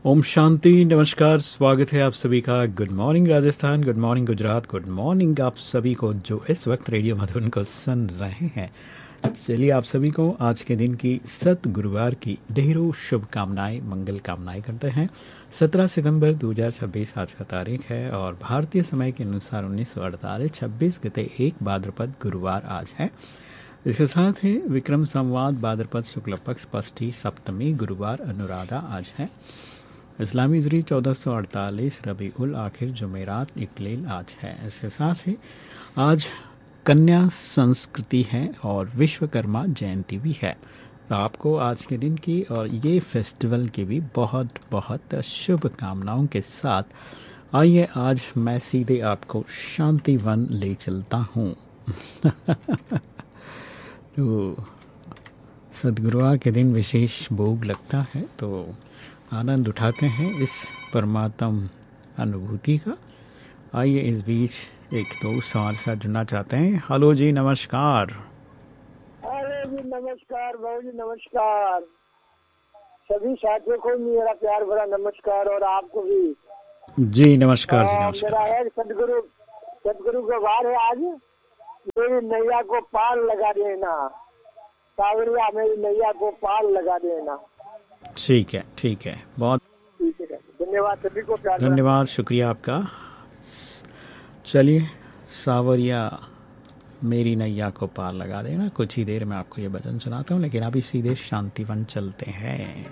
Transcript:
ओम शांति, नमस्कार, स्वागत है आप सभी का। Good morning Rajasthan, good morning Gujarat, good morning आप सभी को जो इस वक्त रेडियो मधुबन को सुन रहे हैं। चलिए आप सभी को आज के दिन की सत गुरुवार की ढेरों शुभकामनाएं, मंगल कामनाएं करते हैं। 17 सितंबर 2026 आज का तारीख है और भारतीय समय के अनुसार 1948 26 गते 1 भाद्रपद गुरुवार आज है। इसके साथ ही विक्रम संवाद भाद्रपद शुक्ल पक्ष षष्ठी सप्तमी गुरुवार अनुराधा आज है। इस्लामी हिजरी 1448 रबी उल आखिर जुमेरात इकलील आज है। इसके साथ ही आज कन्या संस्कृति है और विश्वकर्मा जयंती भी है। तो आपको आज के दिन की और ये फेस्टिवल की भी बहुत बहुत शुभकामनाओं के साथ आइए आज मैं सीधे आपको शांतिवन ले चलता हूँ। तो सदगुरुवार के दिन विशेष भोग लगता है, तो आनंद उठाते हैं इस परमात्म अनुभूति का। आइए इस बीच एक दोस्त हमारे साथ जुड़ना चाहते हैं। हेलो जी, नमस्कार। हेलो जी, नमस्कार भाऊ जी, नमस्कार। सभी साथियों को मेरा प्यार भरा नमस्कार और आपको भी जी नमस्कार जी, नमस्कार। मेरा है सदगुरु का वार है आज। मेरी नैया को पार लगा देना, सावरिया मेरी नैया को पार लगा देना। ठीक है, ठीक है, बहुत ठीक है, धन्यवाद सभी को, प्यार धन्यवाद, शुक्रिया आपका। चलिए, सावरिया मेरी नैया को पार लगा देना। कुछ ही देर में आपको ये भजन सुनाता हूँ, लेकिन अभी सीधे शांतिवन चलते हैं।